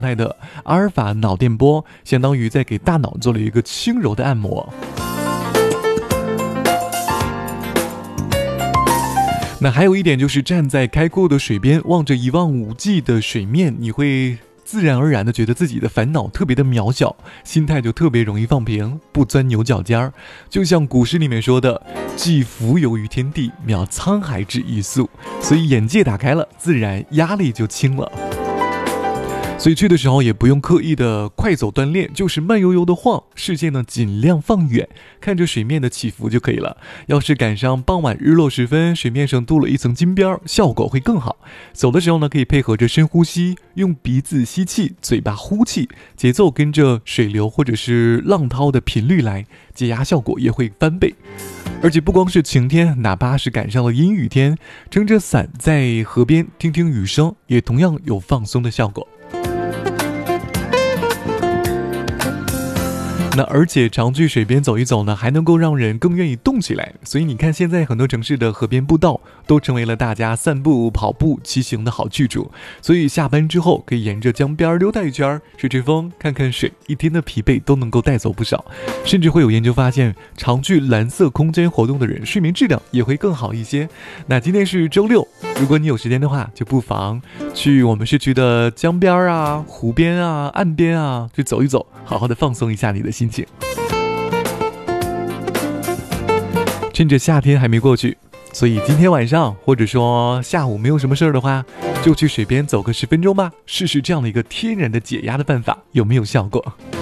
态的阿尔法脑电波，相当于在给大脑做了一个轻柔的按摩。那还有一点就是站在开阔的水边，望着一望无际的水面，你会自然而然的觉得自己的烦恼特别的渺小，心态就特别容易放平，不钻牛角尖儿。就像古诗里面说的，寄蜉蝣于天地，渺沧海之一粟。所以眼界打开了，自然压力就轻了。所以去的时候也不用刻意的快走锻炼，就是慢悠悠的晃，视线呢尽量放远，看着水面的起伏就可以了。要是赶上傍晚日落时分，水面上镀了一层金边，效果会更好。走的时候呢，可以配合着深呼吸，用鼻子吸气，嘴巴呼气，节奏跟着水流或者是浪涛的频率来，解压效果也会翻倍。而且不光是晴天，哪怕是赶上了阴雨天，撑着伞在河边听听雨声，也同样有放松的效果。那而且常去水边走一走呢，还能够让人更愿意动起来。所以你看，现在很多城市的河边步道都成为了大家散步、跑步、骑行的好去处。所以下班之后可以沿着江边溜达一圈，吹吹风，看看水，一天的疲惫都能够带走不少。甚至会有研究发现，常去蓝色空间活动的人，睡眠质量也会更好一些。那今天是周六，如果你有时间的话，就不妨去我们市区的江边啊、湖边啊、岸边啊去走一走，好好的放松一下你的心情。趁着夏天还没过去，所以今天晚上或者说下午没有什么事儿的话，就去水边走个10分钟吧，试试这样的一个天然的解压的办法有没有效果。